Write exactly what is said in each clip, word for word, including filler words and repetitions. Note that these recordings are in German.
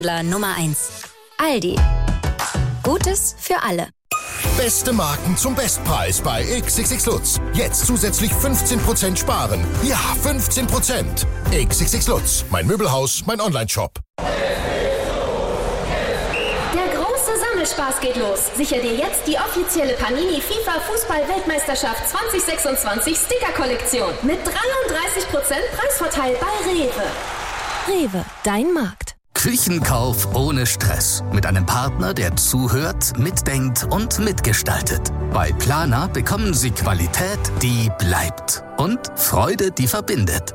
Nummer eins. Aldi. Gutes für alle. Beste Marken zum Bestpreis bei X X X Lutz. Jetzt zusätzlich fünfzehn Prozent sparen. Ja, fünfzehn Prozent. X X X Lutz. Mein Möbelhaus, mein Onlineshop. Der große Sammelspaß geht los. Sicher dir jetzt die offizielle Panini FIFA Fußball-Weltmeisterschaft zwanzig sechsundzwanzig Sticker-Kollektion. Mit dreiunddreißig Prozent Preisvorteil bei Rewe. Rewe, dein Markt. Küchenkauf ohne Stress. Mit einem Partner, der zuhört, mitdenkt und mitgestaltet. Bei Planer bekommen Sie Qualität, die bleibt. Und Freude, die verbindet.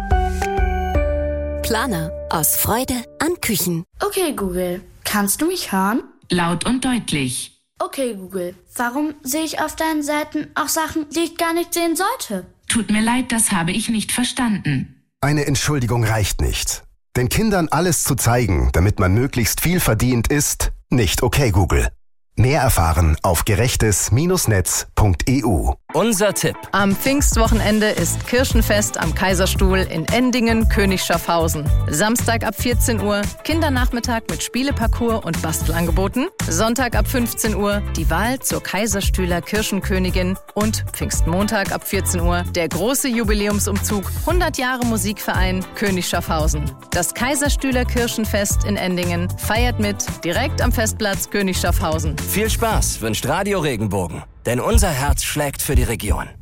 Planer. Aus Freude an Küchen. Okay, Google. Kannst du mich hören? Laut und deutlich. Okay, Google. Warum sehe ich auf deinen Seiten auch Sachen, die ich gar nicht sehen sollte? Tut mir leid, das habe ich nicht verstanden. Eine Entschuldigung reicht nicht. Den Kindern alles zu zeigen, damit man möglichst viel verdient, ist nicht okay, Google. Mehr erfahren auf gerechtes Netz punkt e u. Unser Tipp. Am Pfingstwochenende ist Kirchenfest am Kaiserstuhl in Endingen, König Schaffhausen. Samstag ab vierzehn Uhr Kindernachmittag mit Spieleparcours und Bastelangeboten. Sonntag ab fünfzehn Uhr die Wahl zur Kaiserstühler Kirchenkönigin. Und Pfingstmontag ab vierzehn Uhr der große Jubiläumsumzug hundert Jahre Musikverein König Schaffhausen. Das Kaiserstühler Kirchenfest in Endingen feiert mit direkt am Festplatz König Schaffhausen. Viel Spaß wünscht Radio Regenbogen, denn unser Herz schlägt für die Region.